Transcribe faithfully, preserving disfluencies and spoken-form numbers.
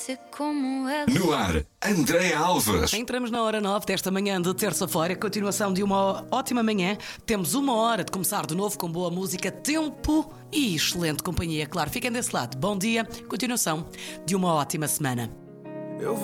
Como é. No ar, Andréa Alves. Entramos na hora nove desta manhã de terça-feira, continuação de uma ótima manhã. Temos uma hora de começar de novo com boa música, tempo e excelente companhia, claro. Fiquem desse lado. Bom dia, continuação de uma ótima semana.